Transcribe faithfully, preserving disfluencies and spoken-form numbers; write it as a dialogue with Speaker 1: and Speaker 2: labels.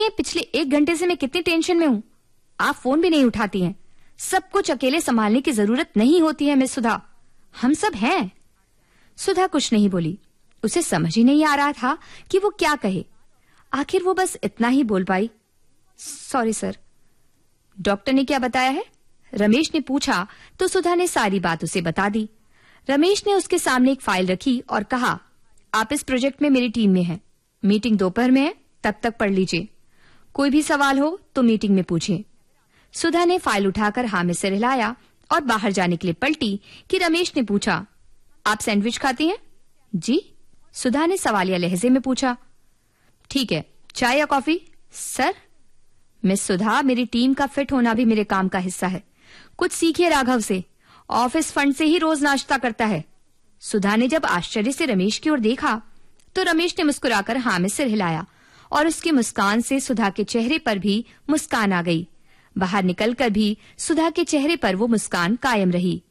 Speaker 1: ये पिछले एक घंटे से मैं कितनी टेंशन में हूँ। आप फोन भी नहीं उठाती हैं। सब कुछ अकेले संभालने की जरूरत नहीं होती है मिस सुधा, हम सब हैं। सुधा कुछ नहीं बोली। उसे समझ ही नहीं आ रहा था कि वो क्या कहे। आखिर वो बस इतना ही बोल पाई, सॉरी सर। डॉक्टर ने क्या बताया है? रमेश ने पूछा तो सुधा ने सारी बात उसे बता दी। रमेश ने उसके सामने एक फाइल रखी और कहा, आप इस प्रोजेक्ट में मेरी टीम में हैं। मीटिंग दोपहर में है, तब तक पढ़ लीजिए। कोई भी सवाल हो तो मीटिंग में पूछिए। सुधा ने फाइल उठाकर हाँ में सिर हिलाया और बाहर जाने के लिए पलटी कि रमेश ने पूछा, आप सैंडविच खाती हैं? जी, सुधा ने सवालिया लहजे में पूछा। ठीक है, चाय या कॉफी? सर। मिस सुधा, मेरी टीम का फिट होना भी मेरे काम का हिस्सा है। कुछ सीखिए राघव से, ऑफिस फंड से ही रोज नाश्ता करता है। सुधा ने जब आश्चर्य से रमेश की ओर देखा तो रमेश ने मुस्कुराकर हाँ में सिर हिलाया और उसकी मुस्कान से सुधा के चेहरे पर भी मुस्कान आ गई। बाहर निकलकर भी सुधा के चेहरे पर वो मुस्कान कायम रही।